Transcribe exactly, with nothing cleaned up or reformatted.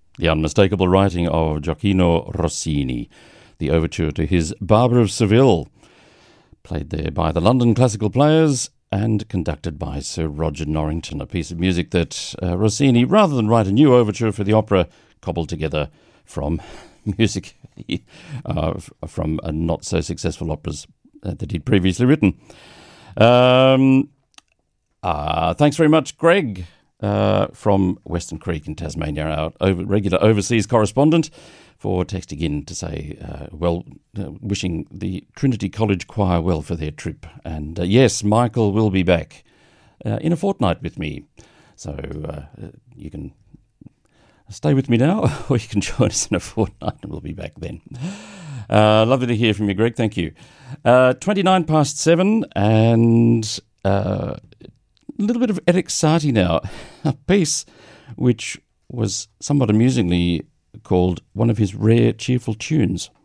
The unmistakable writing of Gioacchino Rossini, the overture to his Barber of Seville, played there by the London Classical Players and conducted by Sir Roger Norrington, a piece of music that uh, Rossini, rather than write a new overture for the opera, cobbled together from music uh, from uh, not-so-successful operas uh, that he'd previously written. Um, uh, thanks very much, Greg, uh, from Western Creek in Tasmania, our over, regular overseas correspondent, for texting in to say, uh, well, uh, wishing the Trinity College Choir well for their trip. And uh, yes, Michael will be back uh, in a fortnight with me. So uh, you can stay with me now, or you can join us in a fortnight and we'll be back then. Uh, lovely to hear from you, Greg. Thank you. Uh, twenty-nine past seven, and uh, a little bit of Eric Satie now. A piece which was somewhat amusingly called one of his rare cheerful tunes.